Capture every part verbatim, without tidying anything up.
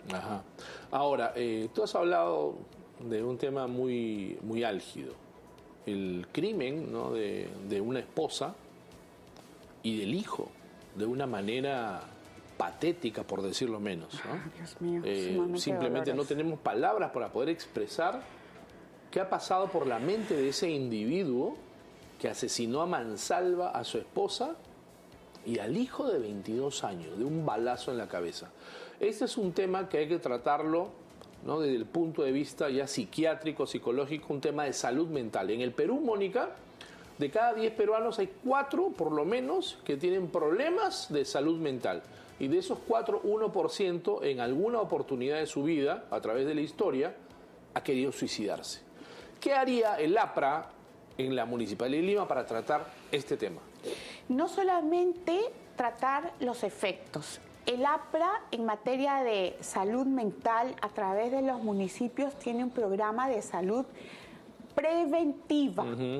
Ajá. Ahora, eh, tú has hablado de un tema muy, muy álgido, el crimen, ¿no?, de, de una esposa y del hijo, de una manera patética, por decirlo menos, ¿no? Ah, Dios mío, eh, simplemente no tenemos palabras para poder expresar qué ha pasado por la mente de ese individuo que asesinó a mansalva a su esposa y al hijo de veintidós años, de un balazo en la cabeza. Este es un tema que hay que tratarlo, ¿no?, desde el punto de vista ya psiquiátrico, psicológico, un tema de salud mental. En el Perú, Mónica, de cada diez peruanos hay cuatro, por lo menos, que tienen problemas de salud mental. Y de esos cuatro, uno por ciento en alguna oportunidad de su vida, a través de la historia, ha querido suicidarse. ¿Qué haría el APRA en la Municipalidad de Lima para tratar este tema? No solamente tratar los efectos. El APRA, en materia de salud mental, a través de los municipios, tiene un programa de salud preventiva. Uh-huh.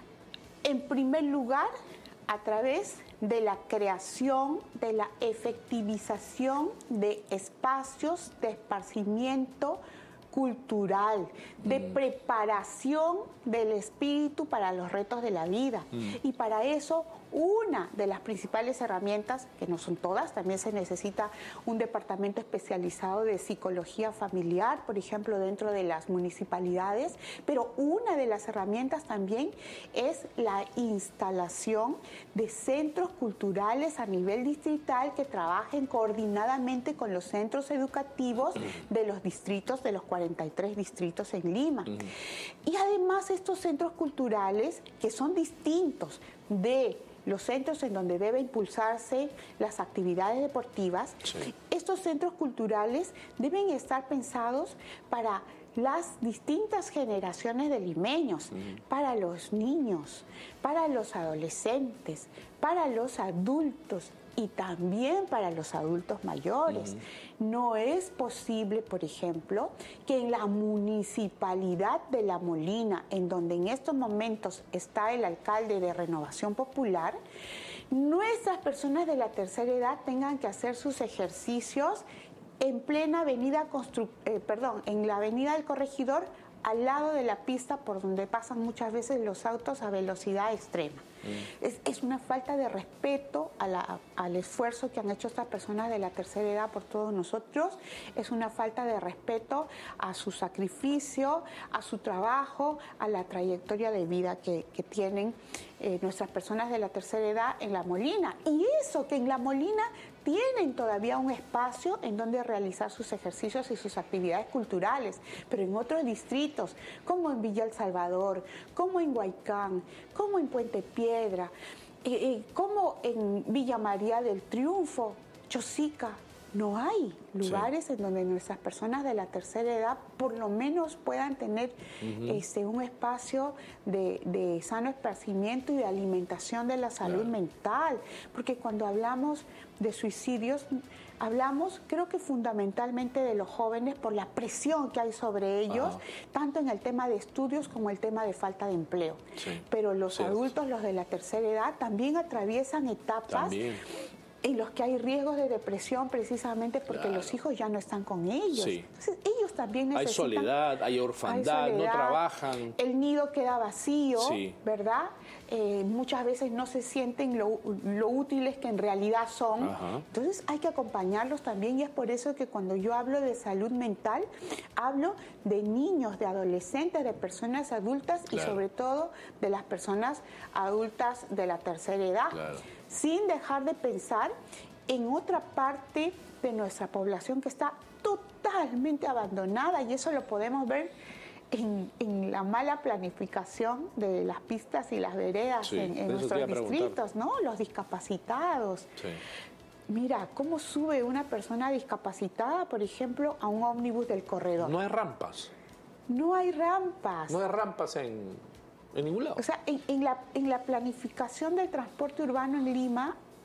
En primer lugar, a través de la creación, de la efectivización de espacios de esparcimiento cultural, de mm. preparación del espíritu para los retos de la vida. Mm. Y para eso, una de las principales herramientas, que no son todas, también se necesita un departamento especializado de psicología familiar, por ejemplo, dentro de las municipalidades, pero una de las herramientas también es la instalación de centros culturales a nivel distrital que trabajen coordinadamente con los centros educativos de los distritos, de los cuarenta y tres distritos en Lima. Uh-huh. Y además estos centros culturales, que son distintos de los centros en donde debe impulsarse las actividades deportivas, sí. Estos centros culturales deben estar pensados para las distintas generaciones de limeños, uh-huh. para los niños, para los adolescentes, para los adultos y también para los adultos mayores. Uh-huh. No es posible, por ejemplo, que en la municipalidad de La Molina, en donde en estos momentos está el alcalde de Renovación Popular, nuestras personas de la tercera edad tengan que hacer sus ejercicios en plena avenida, Constru- eh, perdón, en la avenida del Corregidor, al lado de la pista por donde pasan muchas veces los autos a velocidad extrema. Mm. Es, es una falta de respeto a la, al esfuerzo que han hecho estas personas de la tercera edad por todos nosotros, es una falta de respeto a su sacrificio, a su trabajo, a la trayectoria de vida que, que tienen eh, nuestras personas de la tercera edad en La Molina. Y eso, que en La Molina tienen todavía un espacio en donde realizar sus ejercicios y sus actividades culturales, pero en otros distritos, como en Villa El Salvador, como en Huaycán, como en Puente Piedra, eh, eh, como en Villa María del Triunfo, Chosica, no hay lugares sí. en donde nuestras personas de la tercera edad por lo menos puedan tener uh-huh. este, un espacio de, de sano esparcimiento y de alimentación de la salud claro. mental. Porque cuando hablamos de suicidios, hablamos creo que fundamentalmente de los jóvenes por la presión que hay sobre ellos, uh-huh. tanto en el tema de estudios como el tema de falta de empleo. Sí. Pero los sí. adultos, los de la tercera edad, también atraviesan etapas también. en los que hay riesgos de depresión precisamente porque claro. los hijos ya no están con ellos. Sí. Entonces, ellos también necesitan... Hay soledad, hay orfandad, hay soledad, no trabajan. El nido queda vacío, sí. ¿verdad? Eh, muchas veces no se sienten lo, lo útiles que en realidad son. Ajá. Entonces hay que acompañarlos también y es por eso que cuando yo hablo de salud mental, hablo de niños, de adolescentes, de personas adultas claro. y sobre todo de las personas adultas de la tercera edad. Claro. Sin dejar de pensar en otra parte de nuestra población que está totalmente abandonada y eso lo podemos ver en, en la mala planificación de las pistas y las veredas sí, en, en nuestros distritos, ¿no? Los discapacitados. Sí. Mira, ¿cómo sube una persona discapacitada, por ejemplo, a un ómnibus del corredor? No hay rampas. No hay rampas. No hay rampas en... En ningún lado. O sea, en, en, la, en la planificación del transporte urbano en Lima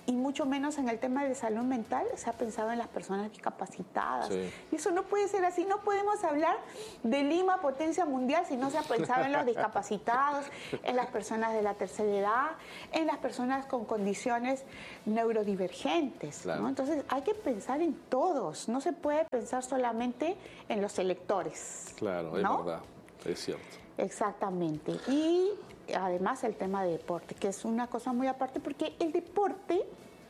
y mucho menos en el tema de salud mental se ha pensado en las personas discapacitadas. Sí. Y eso no puede ser así. No podemos hablar de Lima, potencia mundial, si no se ha pensado en los discapacitados, en las personas de la tercera edad, en las personas con condiciones neurodivergentes. Claro. ¿no? Entonces hay que pensar en todos. No se puede pensar solamente en los electores. Claro, es ¿no? verdad, es cierto. Exactamente. Y además el tema de deporte, que es una cosa muy aparte, porque el deporte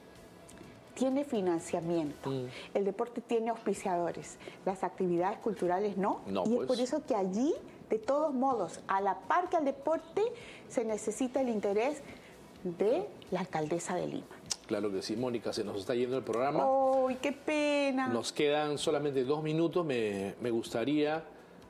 tiene financiamiento, mm. el deporte tiene auspiciadores, las actividades culturales no, no y pues. es por eso que allí, de todos modos, a la par que al deporte, se necesita el interés de la alcaldesa de Lima. Claro que sí, Mónica, se nos está yendo el programa. ¡Ay, qué pena! Nos quedan solamente dos minutos, me, me gustaría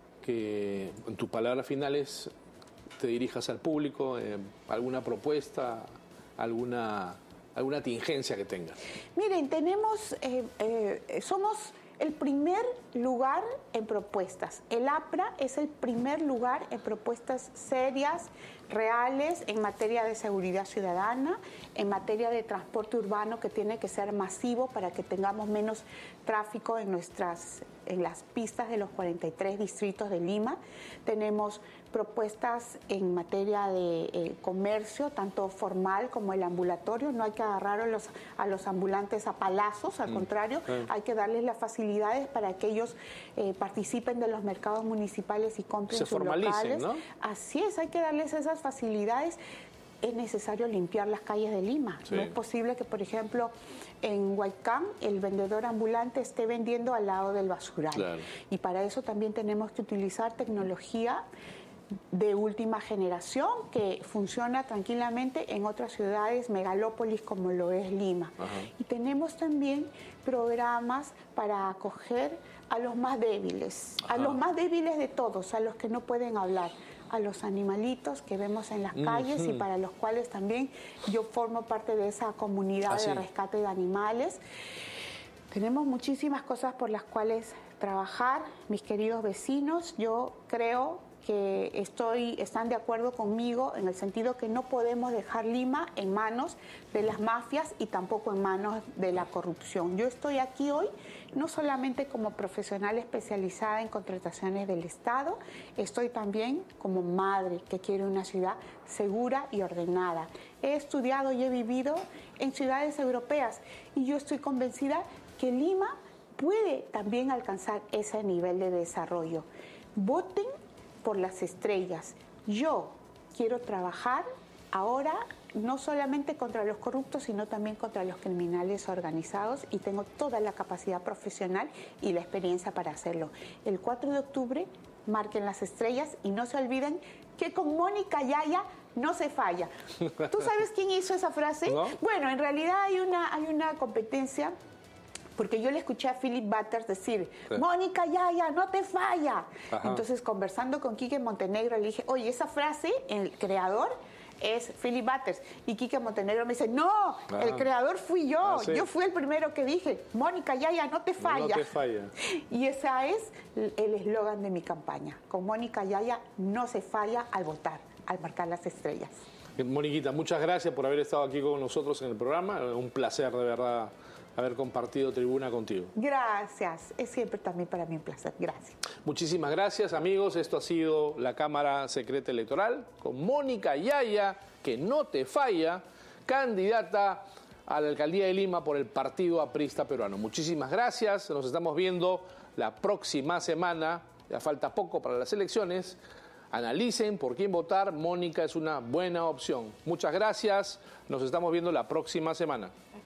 que en tus palabras finales te dirijas al público, eh, alguna propuesta, alguna, alguna tingencia que tengas. Miren, tenemos, eh, eh, somos el primer lugar en propuestas. El APRA es el primer lugar en propuestas serias, reales, en materia de seguridad ciudadana, en materia de transporte urbano, que tiene que ser masivo para que tengamos menos tráfico en nuestras en las pistas de los cuarenta y tres distritos de Lima. Tenemos propuestas en materia de eh, comercio, tanto formal como el ambulatorio. No hay que agarrar a los, a los ambulantes a palazos, al mm. contrario, mm. hay que darles las facilidades para que ellos eh, participen de los mercados municipales y compren Se sus formalicen, locales. ¿no? Así es, hay que darles esas facilidades. Es necesario limpiar las calles de Lima. Sí. No es posible que, por ejemplo, en Huaycán el vendedor ambulante esté vendiendo al lado del basural. Claro. Y para eso también tenemos que utilizar tecnología de última generación que funciona tranquilamente en otras ciudades, megalópolis como lo es Lima. Ajá. Y tenemos también programas para acoger a los más débiles, Ajá. a los más débiles de todos, a los que no pueden hablar, a los animalitos que vemos en las calles uh-huh. y para los cuales también yo formo parte de esa comunidad ¿Ah, sí? de rescate de animales. Tenemos muchísimas cosas por las cuales trabajar, mis queridos vecinos. Yo creo que estoy, están de acuerdo conmigo en el sentido que no podemos dejar Lima en manos de las mafias y tampoco en manos de la corrupción. Yo estoy aquí hoy no solamente como profesional especializada en contrataciones del Estado, estoy también como madre que quiere una ciudad segura y ordenada. He estudiado y he vivido en ciudades europeas y yo estoy convencida que Lima puede también alcanzar ese nivel de desarrollo. Voten por las estrellas. Yo quiero trabajar ahora no solamente contra los corruptos, sino también contra los criminales organizados y tengo toda la capacidad profesional y la experiencia para hacerlo. El cuatro de octubre, marquen las estrellas y no se olviden que con Mónica Yaya no se falla. ¿Tú sabes quién hizo esa frase? ¿No? Bueno, en realidad hay una, hay una competencia. Porque yo le escuché a Philip Butters decir, sí. Mónica Yaya, no te falla. Ajá. Entonces, conversando con Quique Montenegro, le dije, oye, esa frase, el creador es Philip Butters. Y Quique Montenegro me dice, no, Ajá. el creador fui yo. Ah, sí. Yo fui el primero que dije, Mónica Yaya, no te falla. No te falla. Y ese es el eslogan de mi campaña. Con Mónica Yaya no se falla al votar, al marcar las estrellas. Moniquita, muchas gracias por haber estado aquí con nosotros en el programa. Un placer, de verdad, haber compartido tribuna contigo. Gracias, es siempre también para mí un placer. Gracias. Muchísimas gracias, amigos. Esto ha sido la Cámara Secreta Electoral con Mónica Yaya, que no te falla, candidata a la Alcaldía de Lima por el Partido Aprista Peruano. Muchísimas gracias. Nos estamos viendo la próxima semana. Ya falta poco para las elecciones. Analicen por quién votar. Mónica es una buena opción. Muchas gracias. Nos estamos viendo la próxima semana.